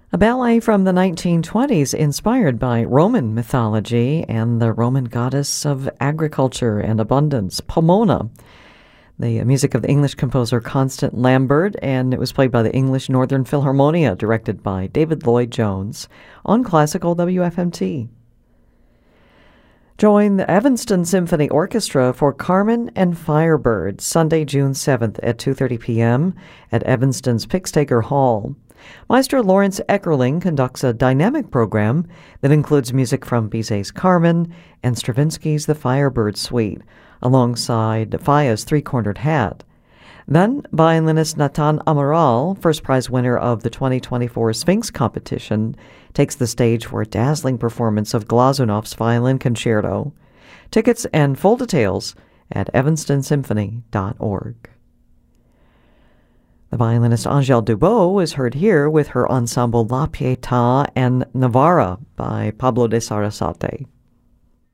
A ballet from the 1920s inspired by Roman mythology and the Roman goddess of agriculture and abundance, Pomona. The music of the English composer Constant Lambert, and it was played by the English Northern Philharmonia, directed by David Lloyd-Jones, on Classical WFMT. Join the Evanston Symphony Orchestra for Carmen and Firebird, Sunday, June 7th at 2:30 p.m. at Evanston's Pixtaker Hall. Maestro Lawrence Eckerling conducts a dynamic program that includes music from Bizet's Carmen and Stravinsky's The Firebird Suite, alongside Faya's Three-Cornered Hat. Then, violinist Natan Amaral, first prize winner of the 2024 Sphinx competition, takes the stage for a dazzling performance of Glazunov's Violin Concerto. Tickets and full details at evanstonsymphony.org. The violinist Angèle Dubot is heard here with her ensemble La Pietà and Navarra by Pablo de Sarasate.